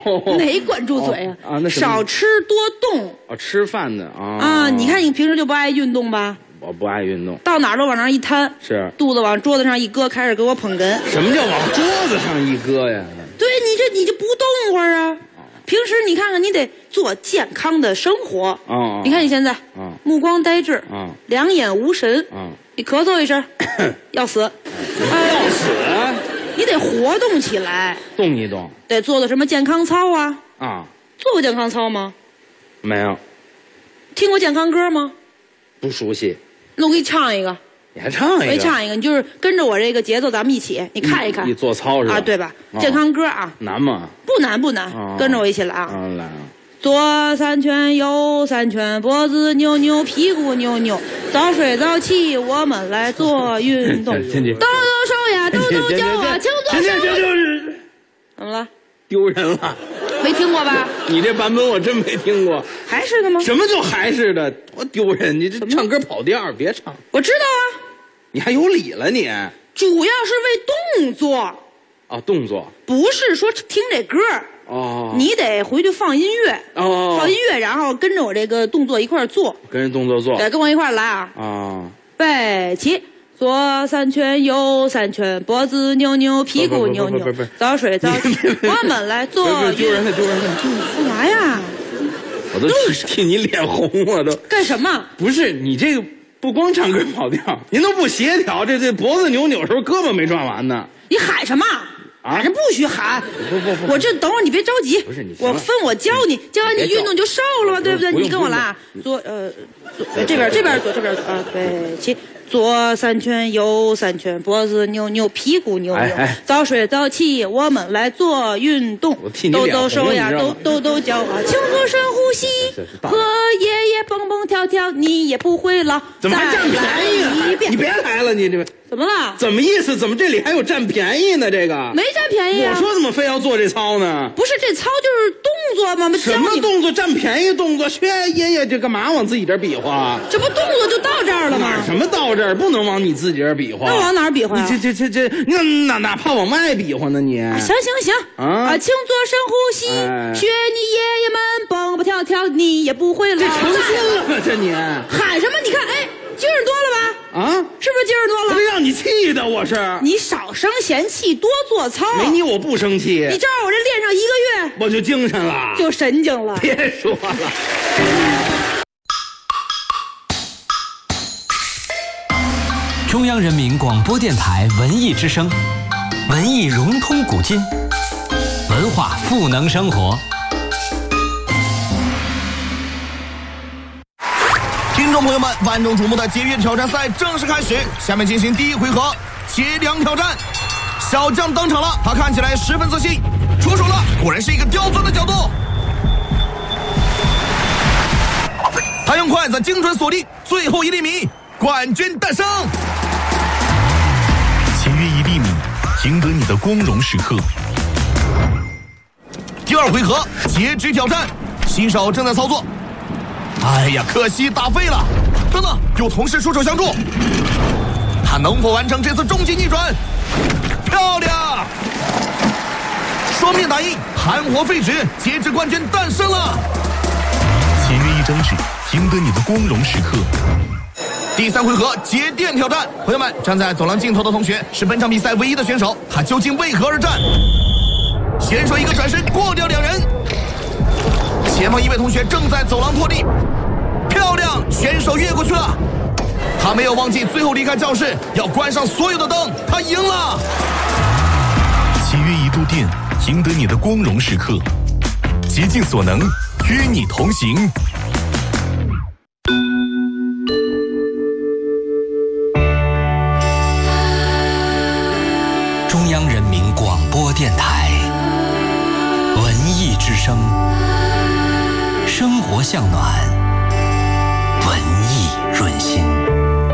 哪管住嘴啊？ 那少吃多动。 吃饭的啊。 你看你平时就不爱运动吧？ 我不爱运动， 到哪儿都往那儿一摊， 是肚子往桌子上一搁，开始给我捧哏。 什么叫往桌子上一搁呀？ 对，你就不动会儿啊？平时你看看，你得做健康的生活。你看你现在，目光呆滞，两眼无神，你咳嗽一声，要死， 要死， 你得活动起来， 动一动， 得做什么健康操啊？做过健康操吗？ 没有。 听过健康歌吗？ 不熟悉。 那我给你唱一个。 你还唱一个？ 我给你唱一个，你就是跟着我这个节奏，咱们一起，你看一看。 你做操是吧？ 对吧？健康歌啊。 难吗？ 不难不难，跟着我一起来啊。 来啊！ 左3圈，右3圈，脖子扭扭，屁股扭扭，早睡早起，我们来做运动。抖抖手呀，抖抖脚啊，请做手。怎么了？ 丢人了。 没听过吧？ 你这版本我真没听过。 还是的吗？ 什么叫还是的？多丢人！你这唱歌跑调，别唱。 我知道啊。 你还有理了你？ 主要是为动作。 动作。 不是说听这歌。你得回去放音乐。放音乐，然后跟着我这个动作一块做。 跟着动作做。 对，跟我一块来啊。备起。左3圈，右3圈，脖子扭扭，屁股扭扭，早睡早起，我们来做丢人了，丢人了！ 干嘛呀？ 我都替你脸红，我都。 干什么？ 不是你这个不光唱歌跑调，您都不协调，这脖子扭扭时候胳膊没转完呢。 你喊什么？反正不许喊。 不， 我这等会儿你别着急。 不是你， 我教你，教完你运动就瘦了嘛，对不对？你跟我来啊，这边左，对，起。左3圈，右3圈，脖子扭扭，屁股扭扭，早睡早起，我们来做运动。抖抖手呀，抖脚啊，请做深呼吸，和爷爷蹦蹦跳跳，你也不会老。 怎么还占便宜了？你别来了，你这怎么了？ 怎么意思？怎么这里还有占便宜呢？这个没占便宜啊！ 我说怎么非要做这操呢？ 不是这操就是动作吗？ 什么动作？占便宜动作？去爷爷这干嘛往自己这儿比划？ 这不动作就到这儿了吗？ 什么到这儿？不能往你自己这儿比划。 那往哪儿比划呀？ 你哪怕往外比划呢？你行啊！请做深呼吸，学你爷爷们蹦蹦跳跳，你也不会老。 这成心了吗？这你喊什么？你看，劲儿多了吧？是不是劲儿多了？ 这让你气的，我是。 你少生闲气，多做操。 没你我不生气。 你照我这练上1个月， 我就精神了， 就神经了。 别说了。 中央人民广播电台文艺之声，文艺融通古今，文化赋能生活。 听众朋友们，万众瞩目的节约挑战赛正式开始，下面进行第1回合节粮挑战。小将登场了，他看起来十分自信，出手了，果然是一个刁钻的角度。他用筷子精准锁定最后1厘米，冠军诞生。 节约1厘米，赢得你的光荣时刻。 第2回合截肢挑战，新手正在操作。哎呀，可惜打废了。等等，有同事出手相助，他能否完成这次终极逆转？漂亮！双面打印，含活废纸，截肢冠军诞生了。 节约1张纸，赢得你的光荣时刻。 第3回合节电挑战，朋友们，站在走廊尽头的同学是本场比赛唯一的选手，他究竟为何而战？选手一个转身过掉2人，前方一位同学正在走廊拖地，漂亮，选手越过去了。他没有忘记最后离开教室要关上所有的灯，他赢了。 节约1度电，赢得你的光荣时刻。竭尽所能，与你同行。 中央人民广播电台文艺之声，生活向暖，文艺润心。